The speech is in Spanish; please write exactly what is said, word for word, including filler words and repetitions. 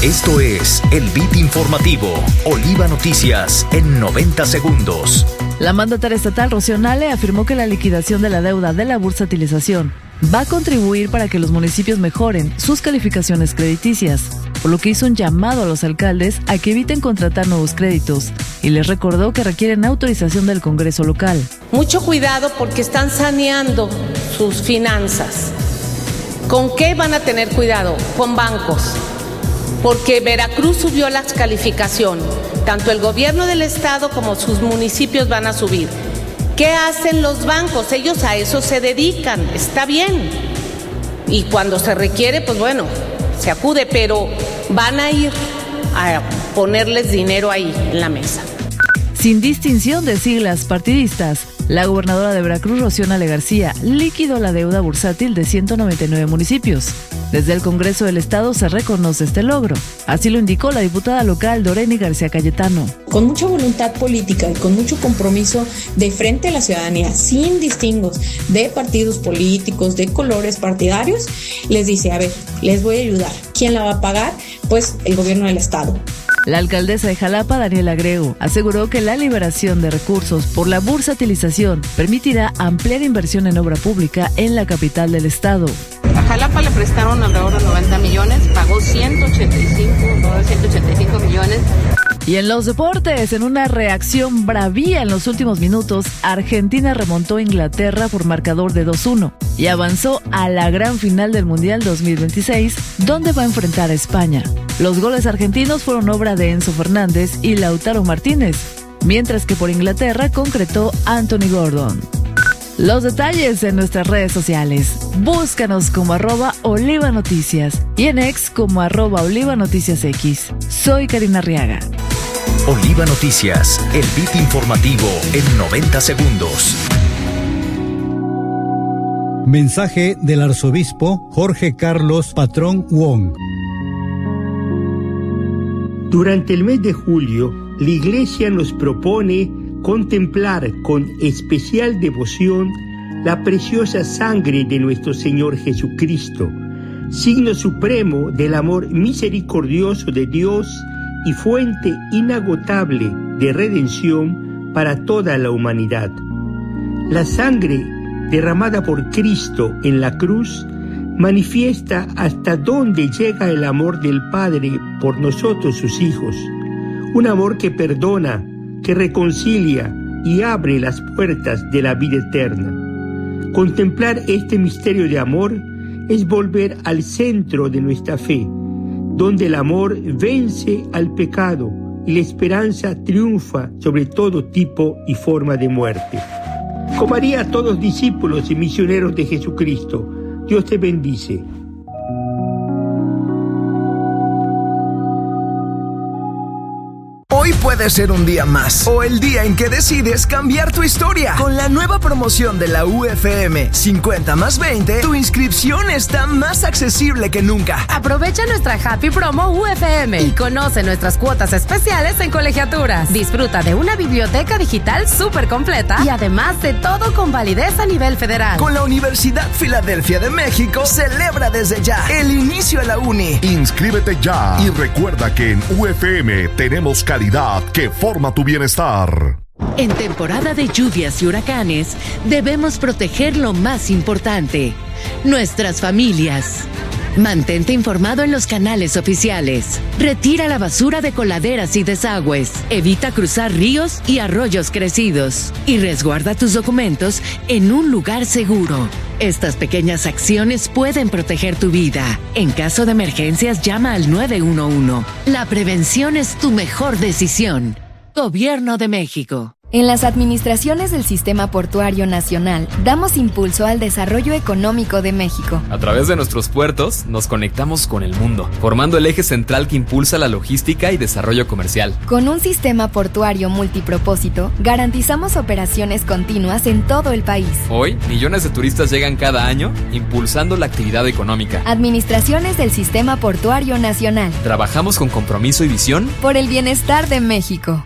Esto es el Beat Informativo, Oliva Noticias en noventa segundos. La mandataria estatal Rocío Nale afirmó que la liquidación de la deuda de la bursatilización va a contribuir para que los municipios mejoren sus calificaciones crediticias, por lo que hizo un llamado a los alcaldes a que eviten contratar nuevos créditos y les recordó que requieren autorización del Congreso local. Mucho cuidado porque están saneando sus finanzas. ¿Con qué van a tener cuidado? Con bancos. Porque Veracruz subió la calificación, tanto el gobierno del estado como sus municipios van a subir. ¿Qué hacen los bancos? Ellos a eso se dedican, está bien. Y cuando se requiere, pues bueno, se acude, pero van a ir a ponerles dinero ahí en la mesa. Sin distinción de siglas partidistas, la gobernadora de Veracruz, Rocío Nale García, liquidó la deuda bursátil de ciento noventa y nueve municipios. Desde el Congreso del Estado se reconoce este logro. Así lo indicó la diputada local Doreni García Cayetano. Con mucha voluntad política y con mucho compromiso de frente a la ciudadanía, sin distingos de partidos políticos, de colores partidarios, les dice, a ver, les voy a ayudar. ¿Quién la va a pagar? Pues el gobierno del Estado. La alcaldesa de Jalapa, Daniela Grego, aseguró que la liberación de recursos por la bursatilización permitirá ampliar inversión en obra pública en la capital del estado. A Jalapa le prestaron alrededor de noventa millones, pagó ciento ochenta y cinco millones. Y en los deportes, en una reacción bravía en los últimos minutos, Argentina remontó a Inglaterra por marcador de dos uno y avanzó a la gran final del Mundial dos mil veintiséis, donde va a enfrentar a España. Los goles argentinos fueron obra de Enzo Fernández y Lautaro Martínez, mientras que por Inglaterra concretó Anthony Gordon. Los detalles en nuestras redes sociales. Búscanos como arroba Oliva Noticias y en X como arroba Oliva Noticias X. Soy Karina Arriaga. Oliva Noticias, el beat informativo en noventa segundos. Mensaje del arzobispo Jorge Carlos Patrón Wong. Durante el mes de julio, la Iglesia nos propone contemplar con especial devoción la preciosa sangre de nuestro Señor Jesucristo, signo supremo del amor misericordioso de Dios y fuente inagotable de redención para toda la humanidad. La sangre derramada por Cristo en la cruz manifiesta hasta dónde llega el amor del Padre por nosotros sus hijos, un amor que perdona, que reconcilia y abre las puertas de la vida eterna. Contemplar este misterio de amor es volver al centro de nuestra fe, donde el amor vence al pecado y la esperanza triunfa sobre todo tipo y forma de muerte. Como haría a todos discípulos y misioneros de Jesucristo, Dios te bendice. Hoy puede ser un día más, o el día en que decides cambiar tu historia. Con la nueva promoción de la U F M cincuenta más veinte, tu inscripción está más accesible que nunca. Aprovecha nuestra Happy Promo U F M y conoce nuestras cuotas especiales en colegiaturas. Disfruta de una biblioteca digital súper completa y además de todo con validez a nivel federal. Con la Universidad Filadelfia de México, celebra desde ya el inicio de la uni. Inscríbete ya y recuerda que en U F M tenemos calidad que forma tu bienestar. En temporada de lluvias y huracanes, debemos proteger lo más importante, nuestras familias. Mantente informado en los canales oficiales. Retira la basura de coladeras y desagües. Evita cruzar ríos y arroyos crecidos. Y resguarda tus documentos en un lugar seguro. Estas pequeñas acciones pueden proteger tu vida. En caso de emergencias, llama al nueve uno uno. La prevención es tu mejor decisión. Gobierno de México. En las administraciones del Sistema Portuario Nacional, damos impulso al desarrollo económico de México. A través de nuestros puertos, nos conectamos con el mundo, formando el eje central que impulsa la logística y desarrollo comercial. Con un sistema portuario multipropósito, garantizamos operaciones continuas en todo el país. Hoy, millones de turistas llegan cada año, impulsando la actividad económica. Administraciones del Sistema Portuario Nacional. Trabajamos con compromiso y visión por el bienestar de México.